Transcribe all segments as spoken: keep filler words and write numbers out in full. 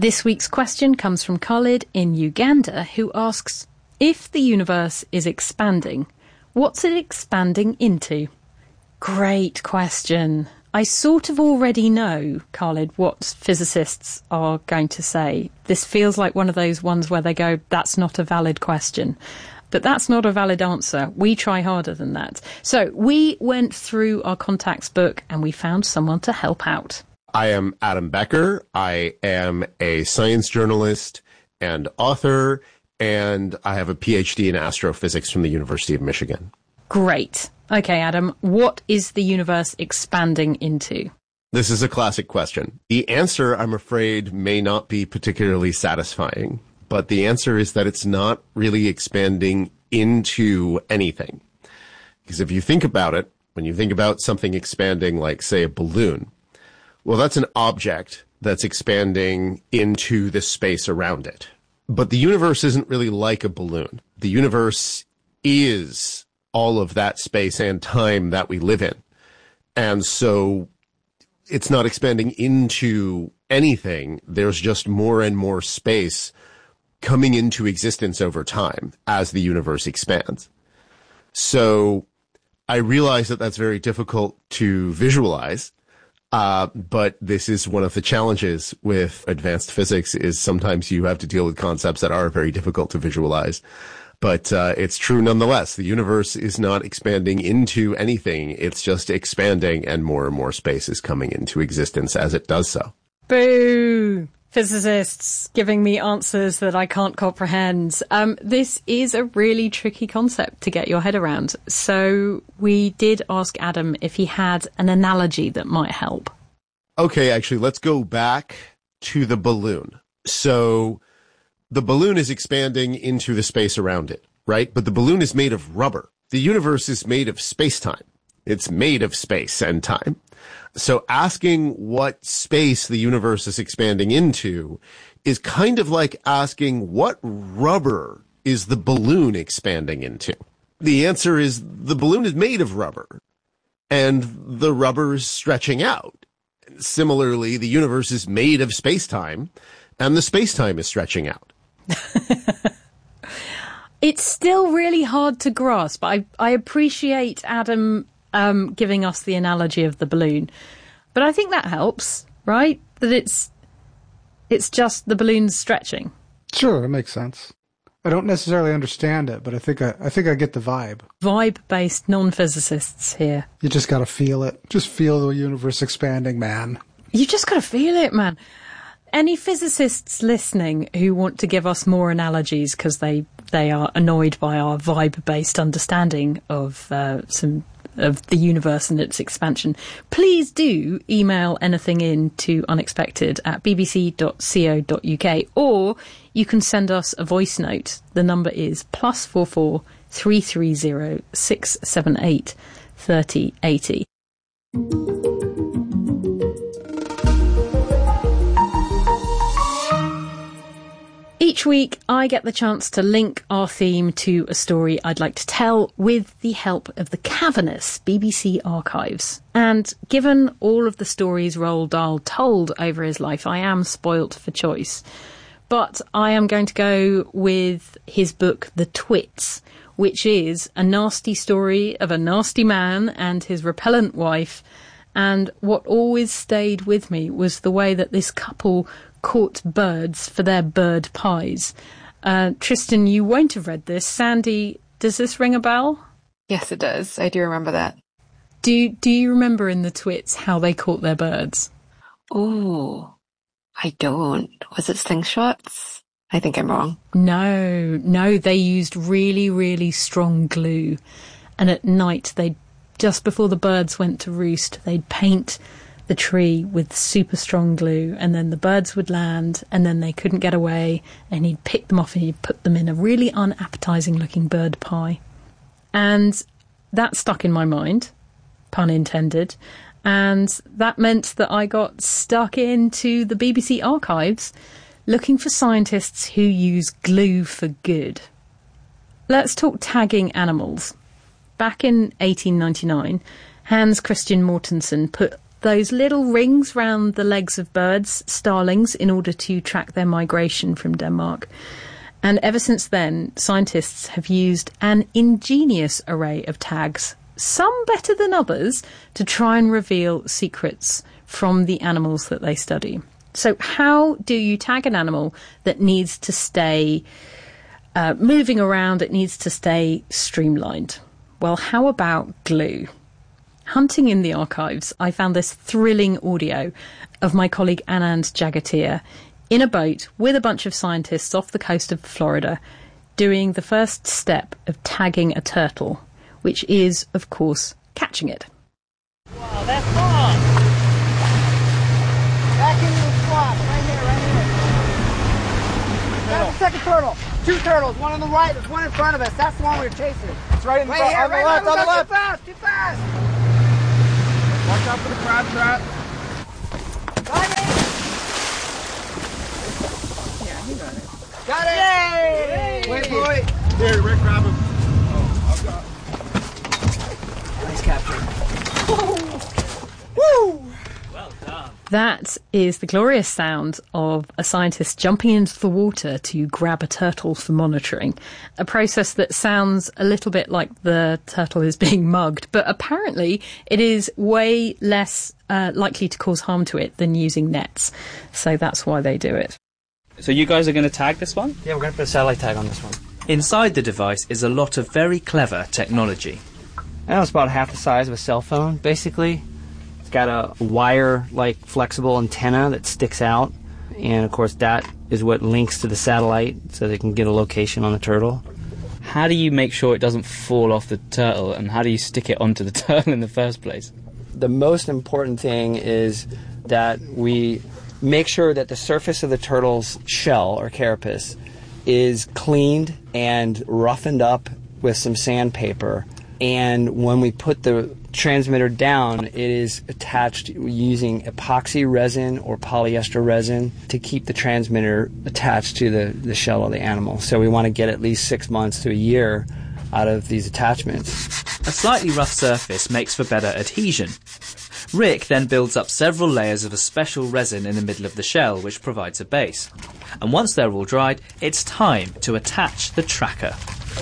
This week's question comes from Khalid in Uganda, who asks, if the universe is expanding, what's it expanding into? Great question. I sort of already know, Khalid, what physicists are going to say. This feels like one of those ones where they go, that's not a valid question. But that's not a valid answer. We try harder than that. So we went through our contacts book and we found someone to help out. I am Adam Becker. I am a science journalist and author, and I have a P H D in astrophysics from the University of Michigan. Great. Okay, Adam, what is the universe expanding into? This is a classic question. The answer, I'm afraid, may not be particularly satisfying, but the answer is that it's not really expanding into anything. Because if you think about it, when you think about something expanding like, say, a balloon, well, that's an object that's expanding into the space around it. But the universe isn't really like a balloon. The universe is all of that space and time that we live in. And so it's not expanding into anything. There's just more and more space coming into existence over time as the universe expands. So I realize that that's very difficult to visualize. Uh, but this is one of the challenges with advanced physics, is sometimes you have to deal with concepts that are very difficult to visualize. But uh, it's true nonetheless. The universe is not expanding into anything. It's just expanding, and more and more space is coming into existence as it does so. Boo! Physicists giving me answers that I can't comprehend. Um, this is a really tricky concept to get your head around. So we did ask Adam if he had an analogy that might help. Okay, actually, let's go back to the balloon. So the balloon is expanding into the space around it, right? But the balloon is made of rubber. The universe is made of space-time. It's made of space and time. So asking what space the universe is expanding into is kind of like asking what rubber is the balloon expanding into. The answer is the balloon is made of rubber, and the rubber is stretching out. Similarly, the universe is made of space-time, and the space-time is stretching out. It's still really hard to grasp. I, I appreciate Adam um, giving us the analogy of the balloon. But I think that helps, right? That it's it's just the balloon's stretching. Sure, it makes sense. I don't necessarily understand it, but I think I, I think I get the vibe. Vibe-based non-physicists here. You just got to feel it. Just feel the universe expanding, man. You just got to feel it, man. Any physicists listening who want to give us more analogies because they, they are annoyed by our vibe-based understanding of uh, some of the universe and its expansion, please do email anything in to unexpected at b b c dot co dot u k, or you can send us a voice note. The number is plus four four three three zero six seven eight thirty eighty. Each week, I get the chance to link our theme to a story I'd like to tell with the help of the cavernous B B C archives. And given all of the stories Roald Dahl told over his life, I am spoilt for choice. But I am going to go with his book, The Twits, which is a nasty story of a nasty man and his repellent wife. And what always stayed with me was the way that this couple caught birds for their bird pies. Uh, Tristan, you won't have read this. Sandy, does this ring a bell? Yes, it does. I do remember that. Do Do you remember in The Twits how they caught their birds? Oh, I don't. Was it slingshots? I think I'm wrong. No, no, they used really, really strong glue. And at night, they'd, just before the birds went to roost, they'd paint the tree with super strong glue, and then the birds would land, and then they couldn't get away, and he'd pick them off and he'd put them in a really unappetizing looking bird pie. And that stuck in my mind, pun intended, and that meant that I got stuck into the B B C archives looking for scientists who use glue for good. Let's talk tagging animals. Back in eighteen ninety-nine, Hans Christian Mortensen put those little rings round the legs of birds, starlings, in order to track their migration from Denmark. And ever since then, scientists have used an ingenious array of tags, some better than others, to try and reveal secrets from the animals that they study. So how do you tag an animal that needs to stay uh, moving around, it needs to stay streamlined? Well, how about glue? Hunting in the archives, I found this thrilling audio of my colleague Anand Jagatia in a boat with a bunch of scientists off the coast of Florida doing the first step of tagging a turtle, which is, of course, catching it. Wow, that's fun! Back into the spot, right here, right here. That's the second turtle. Two turtles, one on the right, there's one in front of us. That's the one we were chasing. It's right in the right front, here, on the right left, on the left. Too fast, too fast. Watch out for the crab trap. Got it! Yeah, he got it. Got it! Yay! Wait, boy. Here, Rick, grab him. Oh, I've got it. Nice capture. Woo! Well done. That is the glorious sound of a scientist jumping into the water to grab a turtle for monitoring. A process that sounds a little bit like the turtle is being mugged, but apparently it is way less uh, likely to cause harm to it than using nets. So that's why they do it. So you guys are going to tag this one? Yeah, we're going to put a satellite tag on this one. Inside the device is a lot of very clever technology. I know it's about half the size of a cell phone, basically. It's got a wire-like flexible antenna that sticks out, and of course that is what links to the satellite so they can get a location on the turtle. How do you make sure it doesn't fall off the turtle, and how do you stick it onto the turtle in the first place? The most important thing is that we make sure that the surface of the turtle's shell, or carapace, is cleaned and roughened up with some sandpaper. And when we put the transmitter down, it is attached using epoxy resin or polyester resin to keep the transmitter attached to the, the shell of the animal. So we want to get at least six months to a year out of these attachments. A slightly rough surface makes for better adhesion. Rick then builds up several layers of a special resin in the middle of the shell, which provides a base. And once they're all dried, it's time to attach the tracker.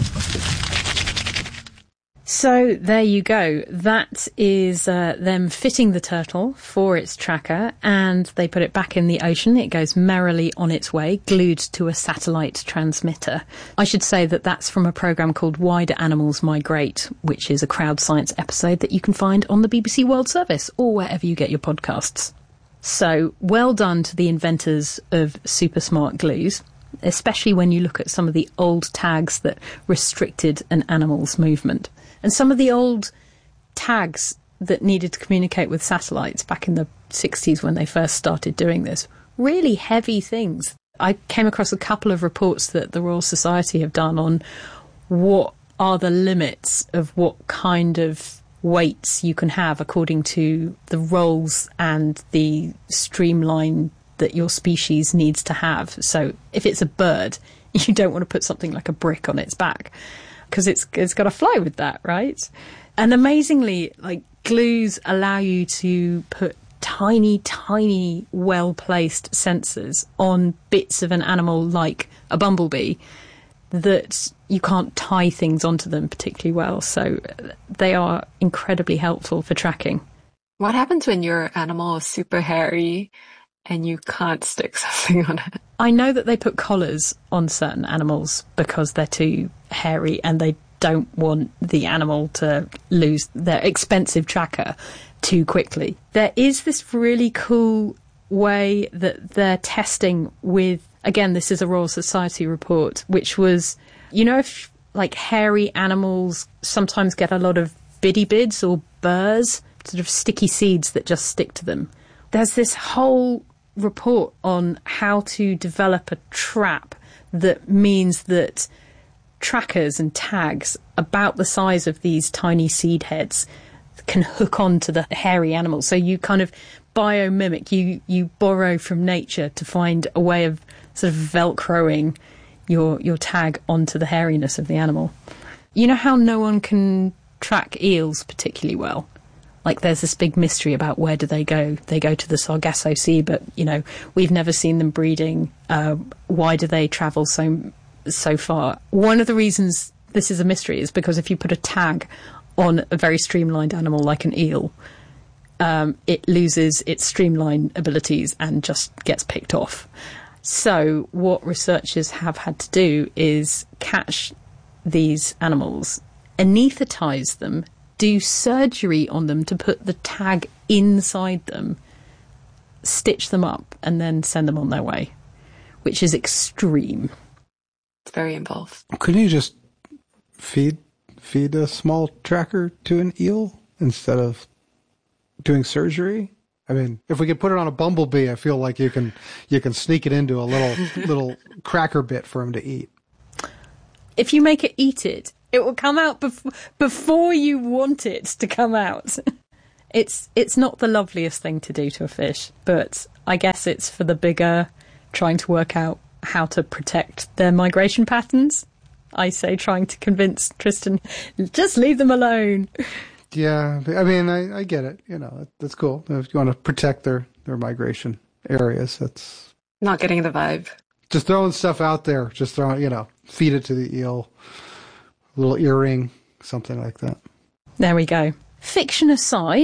So there you go. That is uh, them fitting the turtle for its tracker, and they put it back in the ocean. It goes merrily on its way, glued to a satellite transmitter. I should say that that's from a programme called Why Do Animals Migrate, which is a crowd science episode that you can find on the B B C World Service or wherever you get your podcasts. So well done to the inventors of super smart glues, especially when you look at some of the old tags that restricted an animal's movement. And some of the old tags that needed to communicate with satellites back in the sixties when they first started doing this, really heavy things. I came across a couple of reports that the Royal Society have done on what are the limits of what kind of weights you can have according to the roles and the streamline that your species needs to have. So if it's a bird, you don't want to put something like a brick on its back, because it's it's got to fly with that, right? And amazingly, like, glues allow you to put tiny, tiny, well-placed sensors on bits of an animal like a bumblebee that you can't tie things onto them particularly well. So they are incredibly helpful for tracking. What happens when your animal is super hairy and you can't stick something on it? I know that they put collars on certain animals because they're too hairy and they don't want the animal to lose their expensive tracker too quickly. There is this really cool way that they're testing with, again, this is a Royal Society report, which was, you know, if like hairy animals sometimes get a lot of biddy bids or burrs, sort of sticky seeds that just stick to them. There's this whole report on how to develop a trap that means that trackers and tags about the size of these tiny seed heads can hook on to the hairy animal. So you kind of biomimic, you, you borrow from nature to find a way of sort of velcroing your, your tag onto the hairiness of the animal. You know how no one can track eels particularly well? Like there's this big mystery about where do they go. They go to the Sargasso Sea, but, you know, we've never seen them breeding. Uh, why do they travel so so far? One of the reasons this is a mystery is because if you put a tag on a very streamlined animal like an eel, um, it loses its streamline abilities and just gets picked off. So what researchers have had to do is catch these animals, anaesthetize them, do surgery on them to put the tag inside them, stitch them up, and then send them on their way, which is extreme. It's very involved. Couldn't you just feed feed a small tracker to an eel instead of doing surgery? I mean, if we could put it on a bumblebee, I feel like you can you can sneak it into a little little cracker bit for him to eat. If you make it eat it, it will come out bef- before you want it to come out. It's it's not the loveliest thing to do to a fish, but I guess it's for the bigger, trying to work out how to protect their migration patterns. I say trying to convince Tristan, just leave them alone. Yeah, I mean, I, I get it. You know, that's cool. If you want to protect their, their migration areas, that's... Not getting the vibe. Just throwing stuff out there. Just throwing, you know, feed it to the eel. A little earring, something like that. There we go. Fiction aside,